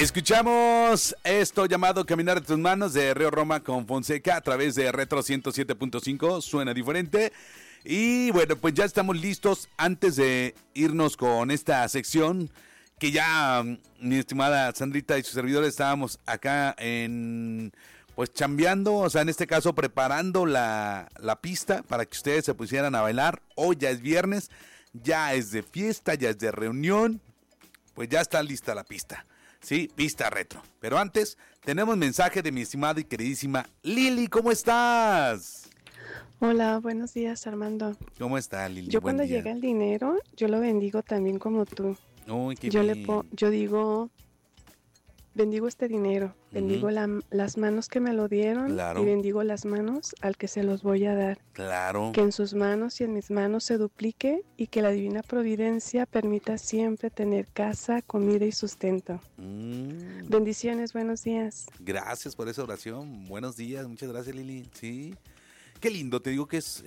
Escuchamos esto llamado Caminar de tus manos de Río Roma con Fonseca a través de Retro 107.5, suena diferente. Y bueno, pues ya estamos listos antes de irnos con esta sección que ya mi estimada Sandrita y sus servidores estábamos acá pues chambeando, o sea, en este caso preparando la pista para que ustedes se pusieran a bailar. Hoy ya es viernes, ya es de fiesta, ya es de reunión, pues ya está lista la pista. Sí, pista retro. Pero antes, tenemos mensaje de mi estimada y queridísima Lili. ¿Cómo estás? Hola, buenos días, Armando. ¿Cómo está, Lili? Yo cuando llega el dinero, yo lo bendigo también como tú. Uy, qué yo bien. yo digo, bendigo este dinero, bendigo las manos que me lo dieron, claro, y bendigo las manos al que se los voy a dar. Claro. Que en sus manos y en mis manos se duplique y que la divina providencia permita siempre tener casa, comida y sustento. Bendiciones, buenos días. Gracias por esa oración. Buenos días, muchas gracias, Lili. Sí. Qué lindo, te digo que es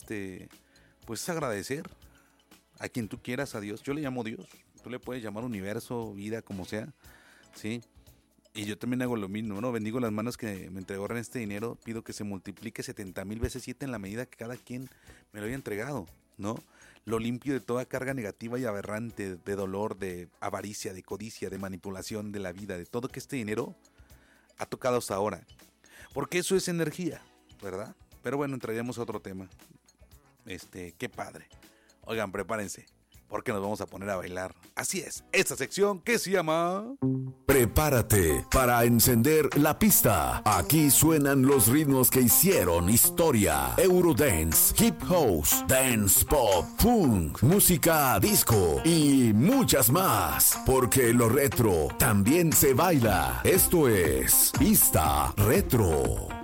pues agradecer a quien tú quieras, a Dios. Yo le llamo Dios. Tú le puedes llamar universo, vida, como sea. Sí. Y yo también hago lo mismo, ¿no? Bendigo las manos que me entregaron este dinero. Pido que se multiplique 70,000 veces 7 en la medida que cada quien me lo haya entregado, ¿no? Lo limpio de toda carga negativa y aberrante, de dolor, de avaricia, de codicia, de manipulación de la vida, de todo que este dinero ha tocado hasta ahora. Porque eso es energía, ¿verdad? Pero bueno, entraremos a otro tema. Qué padre. Oigan, prepárense, porque nos vamos a poner a bailar. Así es, esta sección que se llama... Prepárate para encender la pista. Aquí suenan los ritmos que hicieron historia. Eurodance, Hip House, Dance Pop, Funk, música disco y muchas más. Porque lo retro también se baila. Esto es Pista Retro.